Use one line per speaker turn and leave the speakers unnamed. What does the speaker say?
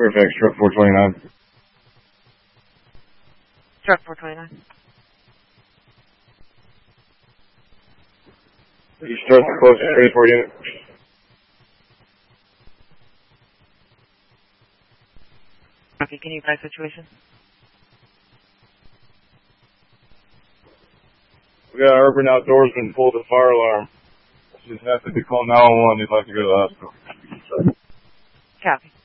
Fairfax, truck 429.
Truck 429.
You start the closest transport unit.
Okay, can you advise situation?
We got our urban outdoorsman pulled the fire alarm. Just have to call 911. He'd like to go to the hospital.
Copy.